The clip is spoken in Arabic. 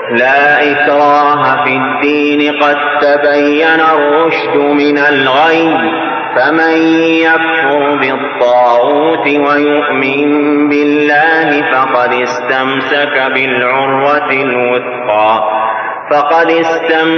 لا إكراه في الدين قد تبين الرشد من الغي فمن يكفر بالطاغوت ويؤمن بالله فقد استمسك بالعروة الوثقى